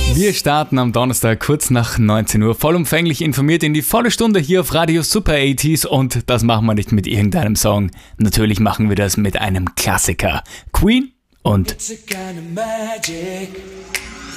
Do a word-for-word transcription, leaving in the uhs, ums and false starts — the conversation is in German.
Wir starten am Donnerstag kurz nach neunzehn Uhr vollumfänglich informiert in die volle Stunde hier auf Radio Super achtziger und das machen wir nicht mit irgendeinem Song. Natürlich machen wir das mit einem Klassiker. Queen und It's a kind of magic.